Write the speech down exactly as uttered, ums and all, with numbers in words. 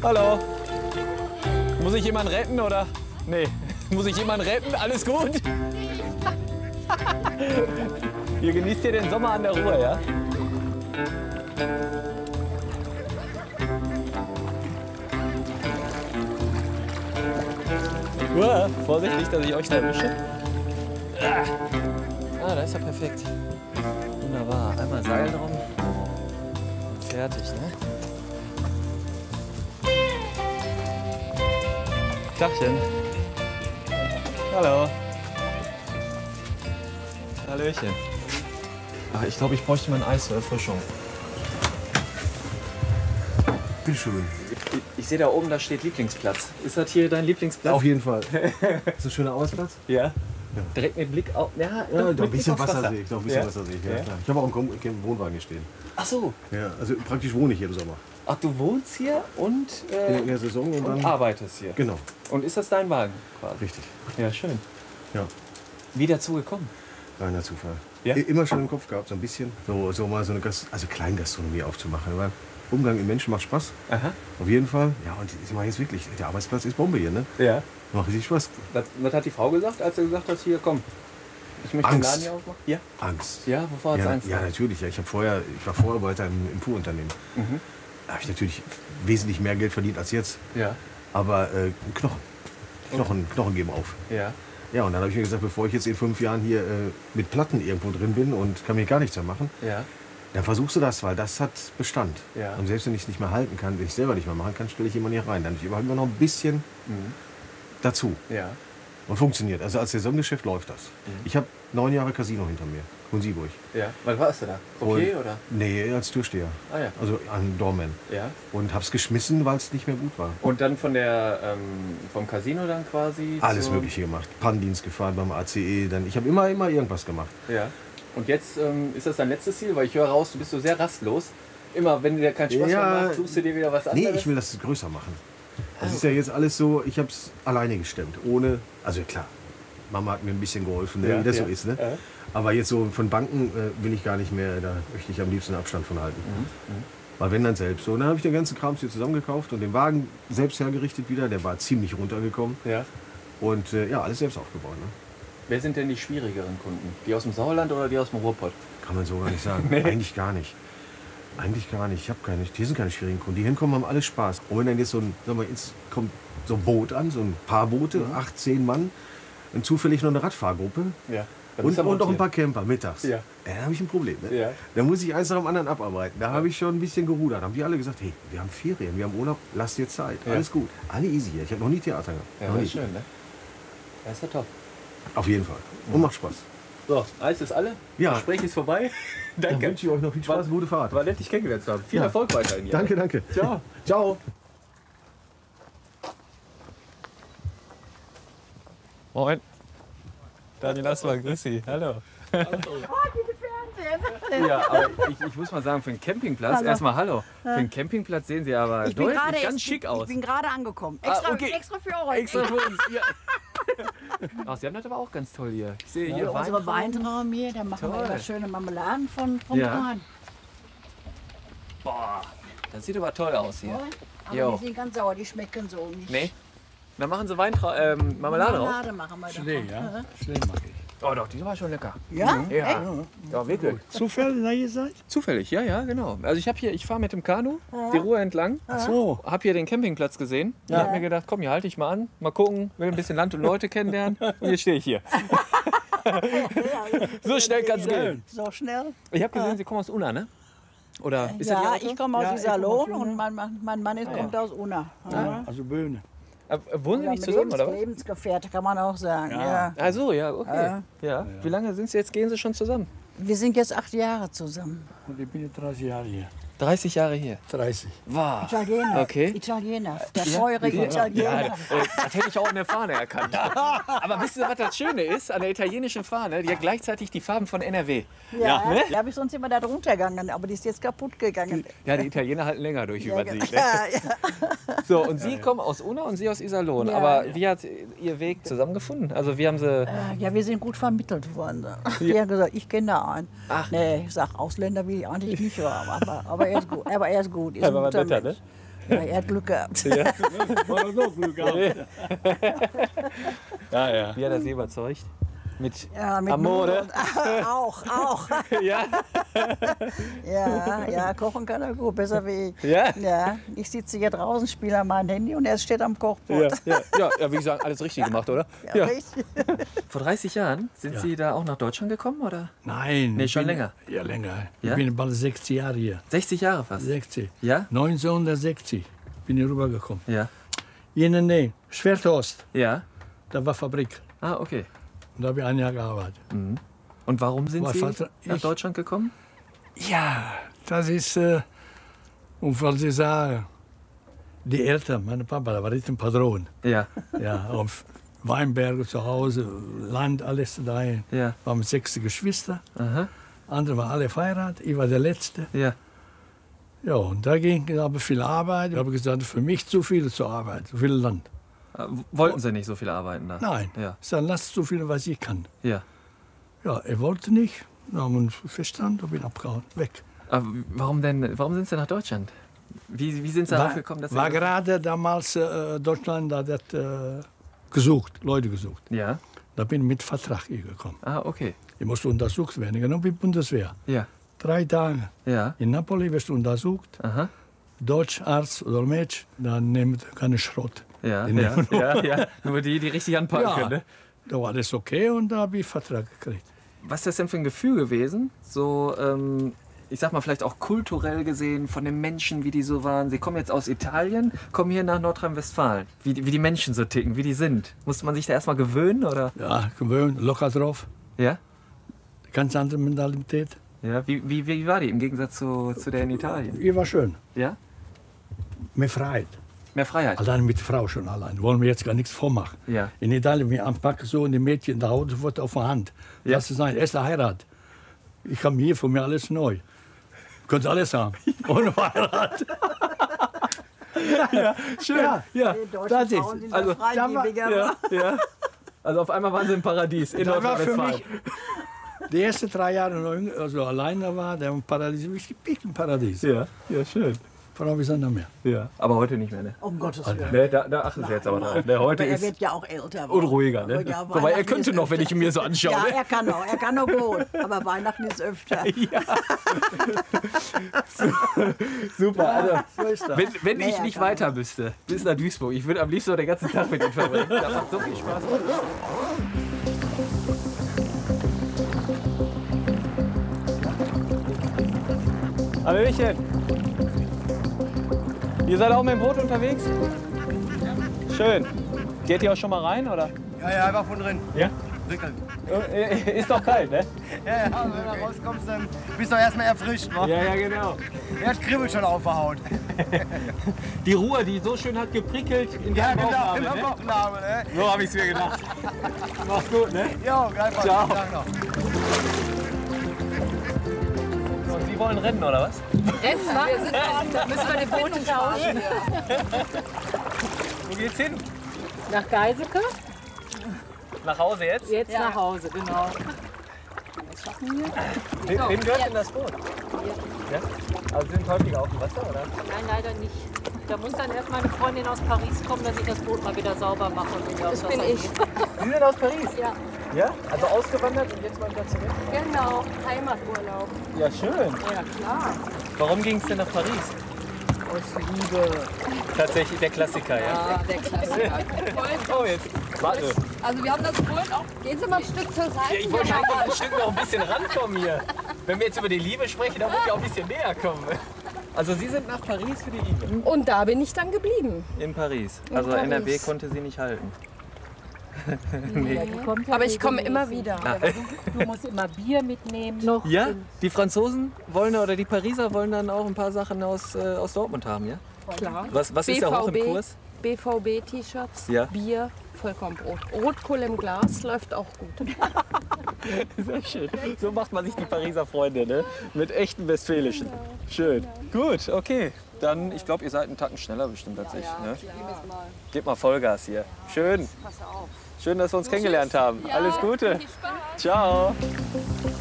Hallo. Muss ich jemanden retten oder? Nee. Muss ich jemanden retten? Alles gut? Ihr genießt hier den Sommer an der Ruhr, ja? Uah, vorsichtig, dass ich euch da erwische. Ah, da ist er perfekt. Wunderbar. Einmal Seil drum. Und fertig, ne? Tagchen. Hallo. Hallöchen. Ach, ich glaube, ich bräuchte mal ein Eis zur Erfrischung. Bitte schön. Ich, ich sehe da oben, da steht Lieblingsplatz. Ist das hier dein Lieblingsplatz? Auf jeden Fall. Ist das ein schöner Ausplatz? Ja. Ja. Direkt mit Blick auf. Ja, Ja, mit doch ein bisschen Blick aufs Wasser sehe ich. Doch ein bisschen Ja? Wasser sehe ich. Ja, Ja. klar. Ich habe auch einen, einen Wohnwagen hier stehen. Ach so. Ja, also praktisch wohne ich hier im Sommer. Ach, du wohnst hier und, äh, In der Saison und und dann. arbeitest hier. Genau, Und ist das dein Wagen quasi? richtig. Ja, schön. Ja, Wie dazu gekommen? reiner Zufall. Ja? I- Immer schon im Kopf gehabt, so ein bisschen. So, so mal so eine Gast also Kleingastronomie aufzumachen. Weil Umgang mit Menschen macht Spaß. Aha. Auf jeden Fall. Ja, und ich meine jetzt wirklich, der Arbeitsplatz ist Bombe hier, ne? Ja. Macht richtig Spaß. Was, was hat die Frau gesagt, als du gesagt hast, hier, komm, ich möchte Angst. den Laden hier aufmachen? Ja. Angst. Ja, wovor hat Ja, Angst? ja, natürlich. Ja. Ich, hab vorher, ich war Vorarbeiter im, im Puhunternehmen. Mhm. Da habe ich natürlich wesentlich mehr Geld verdient als jetzt. Ja. Aber äh, Knochen. Knochen, Knochen geben auf. Ja. Ja, und dann habe ich mir gesagt, bevor ich jetzt in fünf Jahren hier äh, mit Platten irgendwo drin bin und kann mir gar nichts mehr machen, Ja. dann versuchst du das, weil das hat Bestand. Ja. Und selbst wenn ich es nicht mehr halten kann, wenn ich selber nicht mehr machen kann, stelle ich jemanden hier rein. Dann habe ich immer noch ein bisschen Mhm. dazu. Ja. Und funktioniert. Also als Saisongeschäft läuft das. Ich habe neun Jahre Casino hinter mir. In Sieburg. Ja. Was warst du da? Okay, Und- oder? Nee, als Türsteher. Ah ja. Also an Doorman. Ja. Und hab's geschmissen, weil es nicht mehr gut war. Und dann von der, ähm, vom Casino dann quasi? Alles zur- Mögliche gemacht. Pannendienst gefahren beim A C E. Dann, ich habe immer, immer irgendwas gemacht. Ja. Und jetzt ähm, ist das dein letztes Ziel? Weil ich höre raus, du bist so sehr rastlos. Immer, wenn dir keinen Spaß Ja. mehr macht, suchst du dir wieder was anderes. Nee, ich will das größer machen. Das Ah, ist ja jetzt alles so, ich habe es alleine gestemmt. Ohne, also klar, Mama hat mir ein bisschen geholfen, ne, Ja, wie das ja. so ist. Ne? Ja. Aber jetzt so von Banken äh, will ich gar nicht mehr, da möchte ich am liebsten Abstand von halten. Mhm. Weil wenn dann selbst. So, und dann habe ich den ganzen Kram hier zusammengekauft und den Wagen selbst hergerichtet wieder. Der war ziemlich runtergekommen. Ja. Und äh, ja, alles selbst aufgebaut. Ne? Wer sind denn die schwierigeren Kunden? Die aus dem Sauerland oder die aus dem Ruhrpott? Kann man so gar nicht sagen. Nee. Eigentlich gar nicht. Eigentlich gar nicht. Ich habe keine, hier sind keine schwierigen Kunden. Die hinkommen, haben alle Spaß. Und wenn dann jetzt so ein, sag mal, jetzt kommt so ein Boot an, so ein paar Boote, Mhm. acht, zehn Mann, und zufällig noch eine Radfahrgruppe Ja. und, und noch ein paar Camper mittags. Ja. Dann habe ich ein Problem. Ne? Ja. Da muss ich eins nach dem anderen abarbeiten. Da habe ich schon ein bisschen gerudert. Da haben die alle gesagt, hey, wir haben Ferien, wir haben Urlaub, lass dir Zeit. Ja. Alles gut. Alle easy hier. Ich habe noch nie Theater gehabt. Ja, noch das nie. ist schön, ne? Das ist ja top. Auf jeden Fall. Und macht Spaß. So, Eis ist alle. Ja. Gespräch ist vorbei. Dann Danke. wünsche ich euch noch viel Spaß, gute Fahrt. War nett, dich kennengelernt zu haben. Viel Ja. Erfolg weiterhin hier. Danke, danke. Ciao. Ciao. Moin. Daniel Assmann, grüß Sie. Hallo. Ja, aber ich, ich muss mal sagen, für einen Campingplatz, Hallo. erstmal hallo. Für einen Campingplatz sehen Sie aber Ich bin deutlich gerade ganz erst- schick ich, aus. Ich bin gerade angekommen. Ah, Extra, okay. extra für euch. Extra für uns. Ja. Ach, Sie haben das aber auch ganz toll hier. Ich sehe hier Ja, unsere Weintrauben. Weintraum hier, da machen Toll. wir immer schöne Marmeladen von, vom Ja. Korn. Boah, das sieht aber toll aus hier. Aber Jo. die sind ganz sauer, die schmecken so nicht. Nee? Dann machen Sie Weintrau ähm, Marmelade drauf. Marmelade machen wir davon. Schlee, ja? Schlee mag ich. Oh doch, die war schon lecker. Ja? Ja, Echt? ja wirklich. Zufällig da ihr seid? Zufällig, ja, ja, genau. Also ich habe hier, ich fahre mit dem Kanu die Ruhr entlang, Ach so. habe hier den Campingplatz gesehen und habe mir gedacht, komm, hier halte ich mal an, mal gucken, will ein bisschen Land und Leute kennenlernen und jetzt stehe ich hier. So schnell kann es gehen. So schnell? Ich habe gesehen, Sie kommen aus Unna, ne? Oder ist das Ja, Ihr Auto? ich komme aus Ja, ich komme aus Iserlohn Unna. und mein, Mann- mein Mann ist, Ah, ja. kommt aus Unna. Ja, also Böhne. Äh, wohnen Sie Ja, nicht zusammen, Lebens- oder was? Lebensgefährte kann man auch sagen. Ja. Ja. Ach so, ja, okay. Äh. Ja. Wie lange sind Sie jetzt, gehen Sie schon zusammen? Wir sind jetzt acht Jahre zusammen. Und ich bin jetzt dreißig Jahre hier. dreißig Jahre hier. dreißig. Wow. Italiener. Okay. Italiener. Der feurige Ja, Italiener. äh, das hätte ich auch an der Fahne erkannt. Aber wisst ihr, was das Schöne ist an der italienischen Fahne? Die hat gleichzeitig die Farben von N R W. Ja, ne? da habe ich sonst immer da drunter gegangen, aber die ist jetzt kaputt gegangen. Ja, die Italiener halten länger durch, wie man sieht. Ne? Ja, ja. So, und Sie kommen aus Unna und Sie aus Iserlohn. Ja, Aber ja. wie hat Ihr Weg zusammengefunden? Also wie haben Sie... Äh, ja, wir sind gut vermittelt worden. Die haben gesagt, ich kenne da einen. Ach. Nee, ich sag, Ausländer will ich eigentlich nicht haben, aber, aber er ist gut. Aber er ist gut. Ist Aber ein war guter netter, Mensch. ne? Ja, er hat Glück gehabt. Ja. War doch noch Glück gehabt. Ja, ja. Wie hat er Sie überzeugt? Mit Ja, mit Amore? Nudeln. Auch, auch. Ja. Ja, ja, kochen kann er gut, besser wie ich. Ja? Ja, ich sitze hier draußen, spiele an mein Handy und er steht am Ja, Kochbrett. ja, ja, ja, wie gesagt, alles richtig gemacht, oder? Ja, richtig. Vor dreißig Jahren sind Sie da auch nach Deutschland gekommen, oder? Nein. Nee, ich schon bin, länger. Ja, länger. Ja? Ich bin bald sechzig Jahre hier. sechzig Jahre fast. sechzig. Ja? neunzehnhundertsechzig bin ich rübergekommen. Ja. Hier in der Nähe, Schwerthorst, Ja? da war Fabrik. Ah, okay. Und da habe ich ein Jahr gearbeitet. Und warum sind War Sie Vater- nach ich- Deutschland gekommen? Ja, das ist, äh, und was Sie sagen, die Eltern, mein Papa, der war richtig ein Padron. Ja. Ja, auf Weinberge zu Hause, Land, alles dahin. Ja. Wir haben sechs Geschwister, Aha. andere waren alle verheiratet, ich war der Letzte. Ja. Ja, und da ging aber viel Arbeit. Ich habe gesagt, für mich zu viel zu arbeiten, zu viel Land. Äh, Wollten Sie nicht so viel arbeiten da? Nein, Ja. ich sage, lasst so viel, was ich kann. Ja. Ja, er wollte nicht. Wir haben uns verstanden und bin abgehauen, weg. Aber warum denn, warum sind Sie nach Deutschland? Wie, wie sind Sie darauf War, gekommen, dass Sie... war gerade damals äh, Deutschland da hat, äh, gesucht, Leute gesucht. Ja. Da bin ich mit Vertrag hier gekommen. Ah, okay. Ich musste untersucht werden, genau wie Bundeswehr. Ja. Drei Tage. Ja. In Napoli wirst du untersucht. Aha. Deutsch, Arzt oder Mensch, dann nimmt keine Schrott. Ja, Die ja, nehmen- ja, ja. Nur die, die richtig anpacken Ja, können. Ne? da war das okay und da habe ich Vertrag gekriegt. Was ist das denn für ein Gefühl gewesen? So, ähm, ich sag mal, vielleicht auch kulturell gesehen, von den Menschen, wie die so waren. Sie kommen jetzt aus Italien, kommen hier nach Nordrhein-Westfalen. Wie, die- wie die Menschen so ticken, wie die sind. Musste man sich da erstmal gewöhnen, oder? Ja, gewöhnt, locker drauf. Ja? Ganz andere Mentalität. Ja, wie, wie, wie war die im Gegensatz zu, zu der in Italien? Ihr war schön. Ja? Mehr Freiheit. Mehr Freiheit. Allein mit der Frau schon allein. Wollen wir jetzt gar nichts vormachen. Ja. In Italien, wir anpacken so und die Mädchen da Hause wird auf der Hand. Ja. Das ist ein erste Heirat. Ich habe hier von mir alles neu. Könnt alles haben. Ohne Heirat. Schön. Ja, ja. Die deutschen Das ist. Frauen sind Also, also, freigebiger. Ja, ja. Also auf einmal waren sie im Paradies in Das war für Nordrhein-Westfalen. mich die ersten drei Jahre, noch jünger, also alleine war, der im Paradies, ich bin im Paradies. Ja, ja, schön. Frau, wir sind noch mehr. Ja. Aber heute nicht mehr, ne? Um Gottes Willen. Ne, da, da achten Sie jetzt aber drauf. Ne, heute Aber er ist wird ja auch älter. unruhiger, ne? Ja, Wobei er Weihnachten könnte ist noch, wenn ich ihn mir so anschaue. Ja, Ne? er kann noch, er kann noch gut. Aber Weihnachten ist öfter. Super, also So ist das. wenn, wenn ich Naja, nicht kann weiter müsste, bis nach Duisburg, ich würde am liebsten noch den ganzen Tag mit Ihnen verbringen. Das macht so viel Spaß. Hallöchen. Ihr seid auch mit dem Boot unterwegs? Schön. Geht ihr auch schon mal rein, oder? Ja, ja, einfach von drin. Ja? Prickeln. Ist doch kalt, ne? Ja, ja, wenn du rauskommst, dann bist du erstmal erfrischt, wa? Ja, ja, genau. Er hat Kribbel schon auf der Haut. Die Ruhe, die so schön hat geprickelt in Ja, deinem genau, Bauchnabel, immer ne? Bauchnabel, ne? So habe ich es mir gedacht. Mach's gut, ne? Jo, greif mal. Ciao. Vielen Dank noch. Und Sie wollen rennen, oder was? Jetzt wir sind da müssen wir die Boote tauschen. Wo geht's hin? Nach Geiseke? Nach Hause jetzt? Jetzt nach Hause, genau. Wem, wem gehört denn das Boot? Ja? Also sind häufiger auf dem Wasser, oder? Nein, leider nicht. Da muss dann erst meine Freundin aus Paris kommen, dass ich das Boot mal wieder sauber mache. Und wieder aufs Das bin Wasser ich. gehe. Sie sind aus Paris? Ja, Ja? Also ausgewandert und jetzt mal wieder zurück? genau. Heimaturlaub. Ja, schön. Ja, klar. Warum ging es denn nach Paris? Aus Liebe. Tatsächlich der Klassiker, ja. Ja, der Klassiker. Oh, jetzt. Warte. Also wir haben das Boot auch. Gehen Sie mal ein Stück zur Seite. Ja, ich wollte eigentlich noch ein Stück noch ein bisschen rankommen hier. Wenn wir jetzt über die Liebe sprechen, dann muss ich auch ein bisschen näher kommen. Also Sie sind nach Paris für die Liebe? Und da bin ich dann geblieben. In Paris. In Also N R W Paris. konnte Sie nicht halten. Aber ich komme immer wieder. Du musst immer Bier mitnehmen. Noch Ja? Die Franzosen wollen oder die Pariser wollen dann auch ein paar Sachen aus, äh, aus Dortmund haben, ja? Klar. Was, was ist da hoch im Kurs? B V B-T-Shirts, Ja. Bier, Vollkornbrot. Rotkohl im Glas läuft auch gut. Sehr schön. So macht man sich die Pariser Freunde, ne? Mit echten Westfälischen. Schön. Gut, okay. Dann, ich glaube, ihr seid einen Tacken schneller bestimmt als ich. Ne? Gebt mal Vollgas hier. Schön. Schön, dass wir uns kennengelernt haben. Alles Gute. Ciao.